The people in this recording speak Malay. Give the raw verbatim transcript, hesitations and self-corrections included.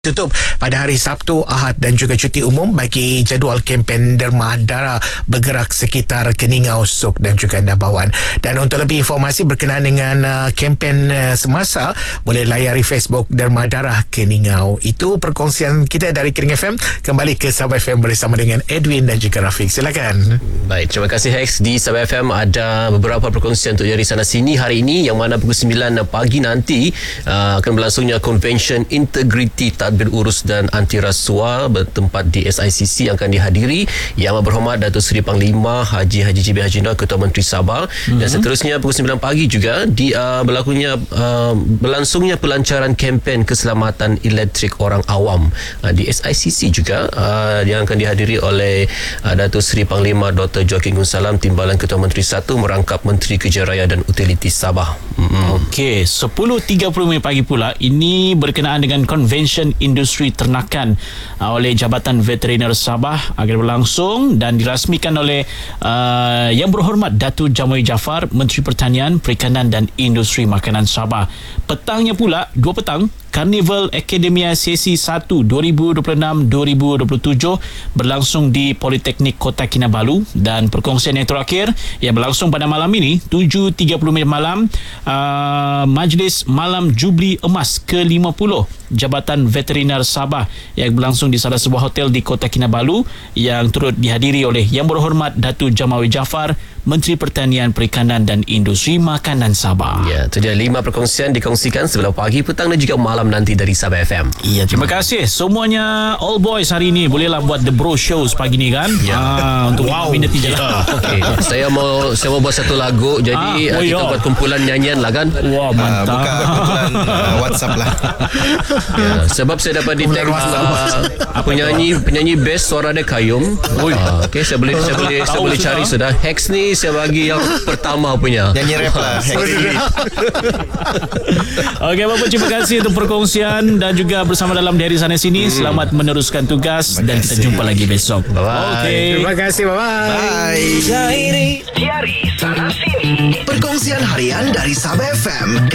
Tutup pada hari Sabtu, Ahad dan juga cuti umum bagi jadual kempen Derma Dara bergerak sekitar Keningau, Sok dan juga Nabawan. Dan untuk lebih informasi berkenaan dengan uh, kempen uh, semasa, boleh layari Facebook Derma Dara Keningau. Itu perkongsian kita dari Kering F M. Kembali ke Sabah F M bersama dengan Edwin dan juga Rafiq. Silakan. Baik, terima kasih Hex. Di Sabah F M ada beberapa perkongsian untuk dari sana sini hari ini, yang mana pukul sembilan pagi nanti uh, akan berlangsungnya Convention Integriti Tadbir Urus dan Anti Rasuah bertempat di S I C C yang akan dihadiri Yang Berhormat Datuk Seri Panglima Haji Haji J B Haji Nur, Ketua Menteri Sabah. Mm-hmm. Dan seterusnya pukul sembilan pagi juga di uh, berlakunya uh, berlangsungnya pelancaran kempen keselamatan elektrik orang awam uh, di S I C C juga uh, yang akan dihadiri oleh uh, Datuk Seri Panglima Doktor Joaquin Gunsalam, Timbalan Ketua Menteri satu merangkap Menteri Kerja Raya dan Utiliti Sabah. Mm-hmm. Okey, sepuluh tiga puluh pagi pula ini berkenaan dengan Convention Industri Ternakan uh, oleh Jabatan Veteriner Sabah akan berlangsung dan dirasmikan oleh uh, Yang Berhormat Datuk Jamuy Jaafar, Menteri Pertanian, Perikanan dan Industri Makanan Sabah. Petangnya pula, dua petang, Karnival Akademia Sesi satu dua ribu dua puluh enam dua ribu dua puluh tujuh berlangsung di Politeknik Kota Kinabalu. Dan perkongsian yang terakhir yang berlangsung pada malam ini tujuh tiga puluh malam, uh, Majlis Malam Jubli Emas ke lima puluh Jabatan Veteriner Sabah yang berlangsung di salah sebuah hotel di Kota Kinabalu yang turut dihadiri oleh Yang Berhormat Datuk Jamuy Jaafar, Menteri Pertanian, Perikanan dan Industri Makanan Sabah. Ya, itu dia lima perkongsian dikongsikan sebelah pagi, petang dan juga malam nanti dari Sabah F M. Ya, terima kasih semuanya all boys hari ini. Bolehlah buat the bro shows pagi ni kan. Ya. Ah, untuk wow. Minati je lah. Okay. saya mau saya mau buat satu lagu, jadi ah, oh kita ya. buat kumpulan nyanyian lah kan. Wah, mantap. Uh, buka kumpulan uh, WhatsApp lah. Ya, sebab saya dapat detect uh, penyanyi penyanyi best suara dia Kayum. Uh, okay, saya boleh saya boleh saya boleh cari sudah. Hex ni saya bagi yang pertama punya. Nyanyi rap lah. Okey, Bapak, terima kasih untuk perkongsian dan juga bersama dalam dari sana sini. Hmm. Selamat meneruskan tugas dan kita jumpa lagi besok. Bye. Okay. Terima kasih. Bye. Bye. Diari sana sini. Perkongsian harian dari Sabah F M.